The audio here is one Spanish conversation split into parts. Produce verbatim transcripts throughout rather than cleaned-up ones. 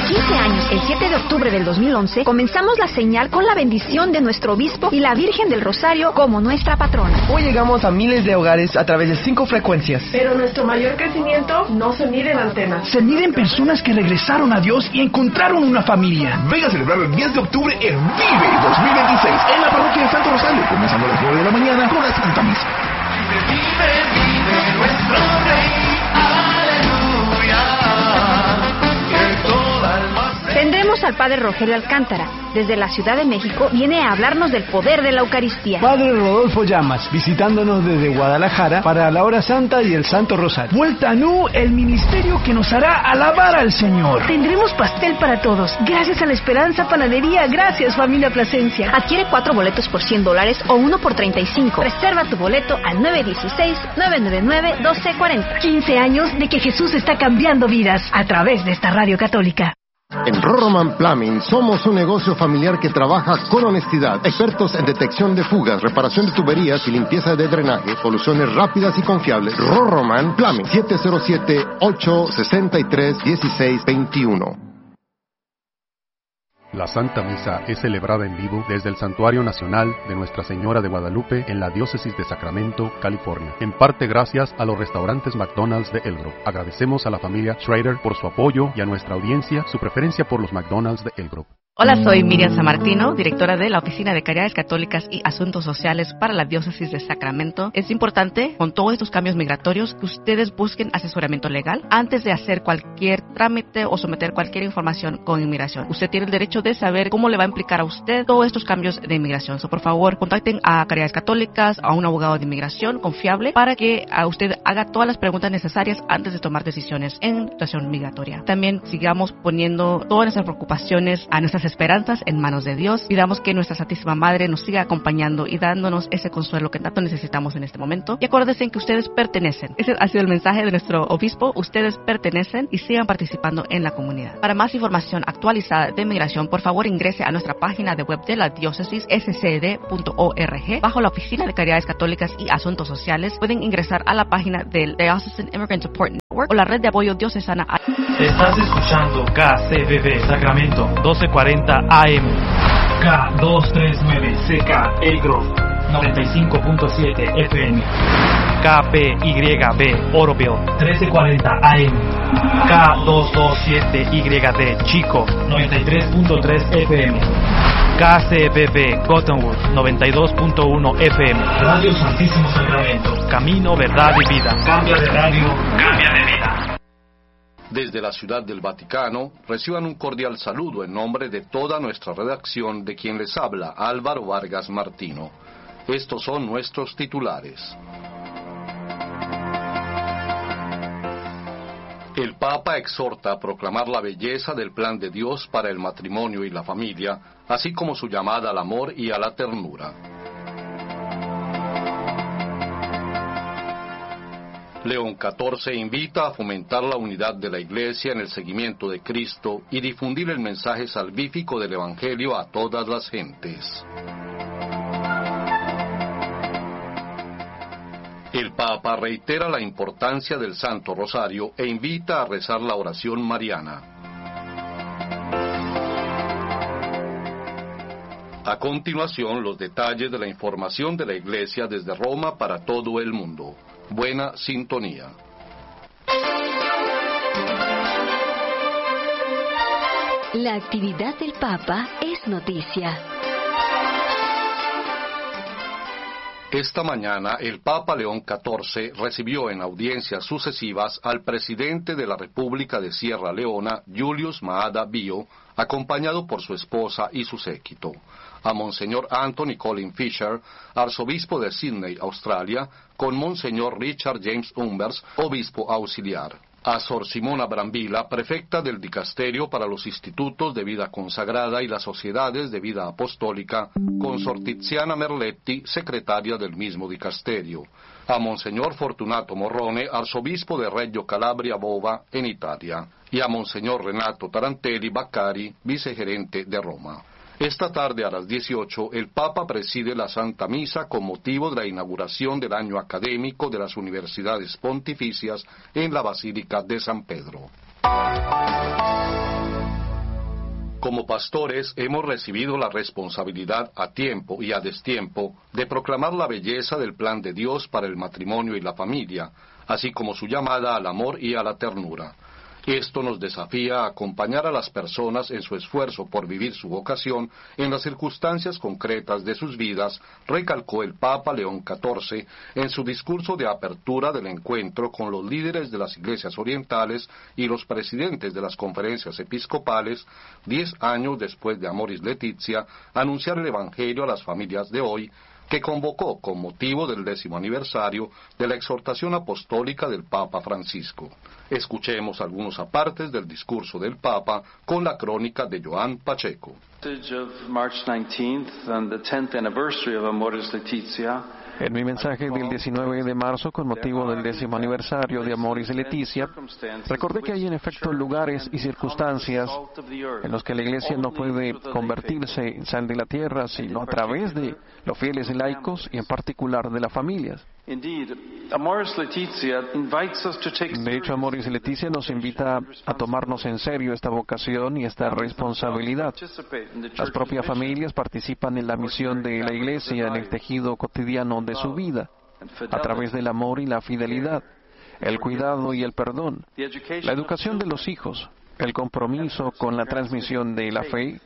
quince años, el siete de octubre del dos mil once, comenzamos la señal con la bendición de nuestro obispo y la Virgen del Rosario como nuestra patrona. Hoy llegamos a miles de hogares a través de cinco frecuencias. Pero nuestro mayor crecimiento no se mide en antenas. Se mide en personas que regresaron a Dios y encontraron una familia. Venga a celebrar el diez de octubre en Vive dos mil veintiséis en la parroquia de Santo Rosario, comenzando a las nueve de la mañana con la Santa Misa. Vive, vive nuestro Rey, aleluya. Que toda alma se... Tendremos al Padre Rogelio Alcántara. Desde la Ciudad de México viene a hablarnos del poder de la Eucaristía. Padre Rodolfo Llamas, visitándonos desde Guadalajara para la Hora Santa y el Santo Rosario. Vuelta a Nu, el ministerio que nos hará alabar al Señor. Tendremos pastel para todos, gracias a la Esperanza Panadería. Gracias, familia Plasencia. Adquiere cuatro boletos por cien dólares o uno por treinta y cinco. Reserva tu boleto al nueve uno seis, nueve nueve nueve, uno dos cuatro cero. quince años de que Jesús está cambiando vidas a través de esta radio católica. En Roroman Plumbing somos un negocio familiar que trabaja con honestidad. Expertos en detección de fugas, reparación de tuberías y limpieza de drenaje. Soluciones rápidas y confiables. Roroman Plumbing. siete cero siete, ocho seis tres, uno seis dos uno. La Santa Misa es celebrada en vivo desde el Santuario Nacional de Nuestra Señora de Guadalupe en la Diócesis de Sacramento, California. En parte gracias a los restaurantes McDonald's de El Grove. Agradecemos a la familia Schrader por su apoyo y a nuestra audiencia su preferencia por los McDonald's de El Grove. Hola, soy Miriam Sammartino, directora de la Oficina de Caridades Católicas y Asuntos Sociales para la Diócesis de Sacramento. Es importante, con todos estos cambios migratorios, que ustedes busquen asesoramiento legal antes de hacer cualquier trámite o someter cualquier información con inmigración. Usted tiene el derecho de saber cómo le va a implicar a usted todos estos cambios de inmigración. So, por favor, contacten a Caridades Católicas, a un abogado de inmigración confiable para que a usted haga todas las preguntas necesarias antes de tomar decisiones en situación migratoria. También sigamos poniendo todas nuestras preocupaciones a nuestras esperanzas en manos de Dios. Pidamos que nuestra Santísima Madre nos siga acompañando y dándonos ese consuelo que tanto necesitamos en este momento. Y acuérdense que ustedes pertenecen. Ese ha sido el mensaje de nuestro obispo. Ustedes pertenecen y sigan participando en la comunidad. Para más información actualizada de migración, por favor ingrese a nuestra página de web de la diócesis, s c d punto org. Bajo la Oficina de Caridades Católicas y Asuntos Sociales, pueden ingresar a la página del Diocesan Immigrant Support Network o la red de apoyo diocesana. Estás escuchando K C B B Sacramento doce cuarenta A M, K doscientos treinta y nueve C K El Grove noventa y cinco punto siete F M, K P Y B Oroville trece cuarenta A M, K doscientos veintisiete Y D Chico noventa y tres punto tres F M, K C B B Cottonwood noventa y dos punto uno F M. Radio Santísimo Sacramento, camino, verdad y vida. Cambia de radio, cambia de vida. Desde la Ciudad del Vaticano, reciban un cordial saludo en nombre de toda nuestra redacción, de quien les habla Álvaro Vargas Martino. Estos son nuestros titulares. El Papa exhorta a proclamar la belleza del plan de Dios para el matrimonio y la familia, así como su llamada al amor y a la ternura. León catorce invita a fomentar la unidad de la Iglesia en el seguimiento de Cristo y difundir el mensaje salvífico del Evangelio a todas las gentes. El Papa reitera la importancia del Santo Rosario e invita a rezar la oración mariana. A continuación, los detalles de la información de la Iglesia desde Roma para todo el mundo. Buena sintonía. La actividad del Papa es noticia. Esta mañana, el Papa León catorce recibió en audiencias sucesivas al presidente de la República de Sierra Leona, Julius Maada Bio, acompañado por su esposa y su séquito, a Monseñor Anthony Colin Fisher, arzobispo de Sydney, Australia, con Monseñor Richard James Umbers, obispo auxiliar, a Sor Simona Brambilla, prefecta del Dicasterio para los Institutos de Vida Consagrada y las Sociedades de Vida Apostólica, con Sor Tiziana Merletti, secretaria del mismo dicasterio, a Monseñor Fortunato Morrone, arzobispo de Reggio Calabria Bova, en Italia, y a Monseñor Renato Tarantelli Baccari, vicegerente de Roma. Esta tarde a las dieciocho, el Papa preside la Santa Misa con motivo de la inauguración del año académico de las universidades pontificias en la Basílica de San Pedro. Como pastores hemos recibido la responsabilidad a tiempo y a destiempo de proclamar la belleza del plan de Dios para el matrimonio y la familia, así como su llamada al amor y a la ternura. Esto nos desafía a acompañar a las personas en su esfuerzo por vivir su vocación en las circunstancias concretas de sus vidas, recalcó el Papa León catorce en su discurso de apertura del encuentro con los líderes de las iglesias orientales y los presidentes de las conferencias episcopales, diez años después de Amoris Laetitia anunciar el Evangelio a las familias de hoy, que convocó con motivo del décimo aniversario de la exhortación apostólica del Papa Francisco. Escuchemos algunos apartes del discurso del Papa con la crónica de Joan Pacheco. En mi mensaje del diecinueve de marzo, con motivo del décimo aniversario de Amoris Laetitia, recordé que hay en efecto lugares y circunstancias en los que la Iglesia no puede convertirse en sal de la tierra, sino a través de los fieles laicos y en particular de las familias. De hecho, Amoris Laetitia nos invita a tomarnos en serio esta vocación y esta responsabilidad. Las propias familias participan en la misión de la Iglesia en el tejido cotidiano de su vida, a través del amor y la fidelidad, el cuidado y el perdón, la educación de los hijos, el compromiso con la transmisión de la fe,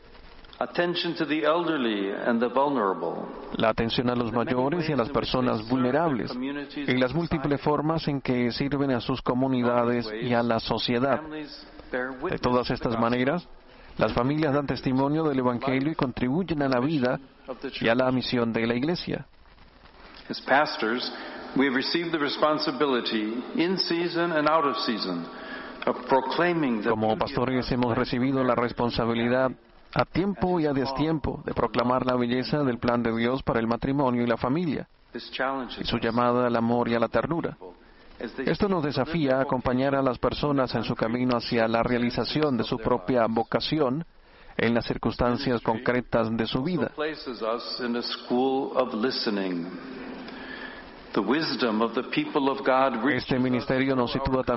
la atención a los mayores y a las personas vulnerables, y las múltiples formas en que sirven a sus comunidades y a la sociedad. De todas estas maneras, las familias dan testimonio del Evangelio y contribuyen a la vida y a la misión de la Iglesia. As pastors, we have received the responsibility, in season and out of season, of proclaiming the... Como pastores hemos recibido la responsabilidad a tiempo y a destiempo de proclamar la belleza del plan de Dios para el matrimonio y la familia, y su llamada al amor y a la ternura. Esto nos desafía a acompañar a las personas en su camino hacia la realización de su propia vocación en las circunstancias concretas de su vida. Este ministerio nos sitúa también